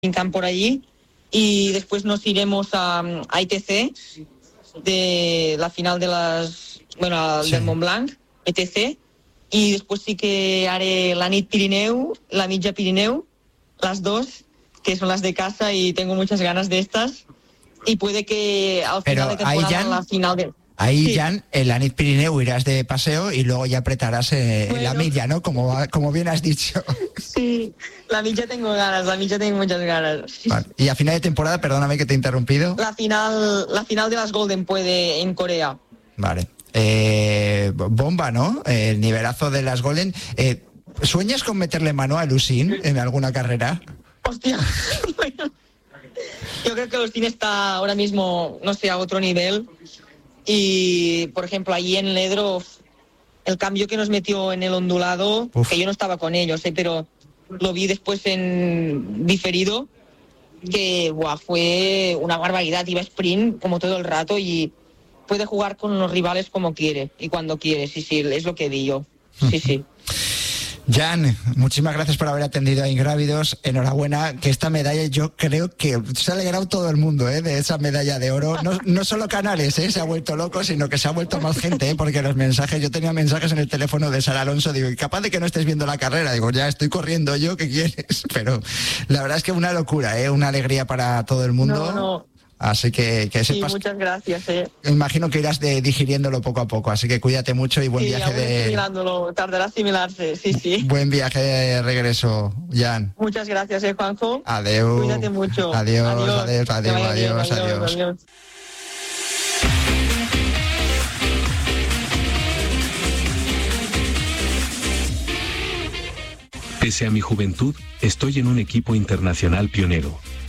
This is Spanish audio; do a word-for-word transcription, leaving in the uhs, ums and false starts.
Camp por allí, y después nos iremos a, a I T C de la final de las, bueno, sí. del Mont Blanc, I T C, y después sí que haré la nit Pirineu, la mitja Pirineu, las dos, que son las de casa, y tengo muchas ganas de estas, y puede que al Pero final de temporada, ya... la final de... Ahí, sí. Jan, en la nit Pirineu irás de paseo y luego ya apretarás eh, bueno. la milla, ¿no? Como, como bien has dicho. Sí, la milla tengo ganas, la milla tengo muchas ganas. Vale. Y a final de temporada, perdóname que te he interrumpido. La final, la final de las Golden puede en Corea. Vale. Eh, bomba, ¿no? El nivelazo de las Golden. Eh, ¿Sueñas con meterle mano a Lucín en alguna carrera? Hostia, bueno, yo creo que Lucín está ahora mismo, no sé, a otro nivel. Y, por ejemplo, allí en Ledro, el cambio que nos metió en el ondulado, Uf. que yo no estaba con ellos, ¿eh? pero lo vi después en diferido, que buah, fue una barbaridad. Iba sprint como todo el rato y puede jugar con los rivales como quiere y cuando quiere. Sí, sí, es lo que vi yo. Sí, sí. Jan, muchísimas gracias por haber atendido a Ingrávidos. Enhorabuena, que esta medalla yo creo que se ha alegrado todo el mundo, ¿eh? De esa medalla de oro. No, no solo Canales, ¿eh? Se ha vuelto loco, sino que se ha vuelto más gente, ¿eh? Porque los mensajes, yo tenía mensajes en el teléfono de Sara Alonso, digo, capaz de que no estés viendo la carrera, digo, ya estoy corriendo yo, ¿qué quieres? Pero la verdad es que una locura, ¿eh? Una alegría para todo el mundo. No, no. Así que, que sí, sepas. Muchas gracias. Eh. Imagino que irás de, digiriéndolo poco a poco, así que cuídate mucho y buen sí, viaje de. Mirándolo, tardará asimilarse, sí, sí. Buen viaje de regreso, Jan. Muchas gracias, eh, Juanjo. Adiós. Cuídate mucho. Adiós, adiós, adiós, adiós, bien, adiós, adiós. adiós. adiós. Pese a mi juventud, estoy en un equipo internacional pionero.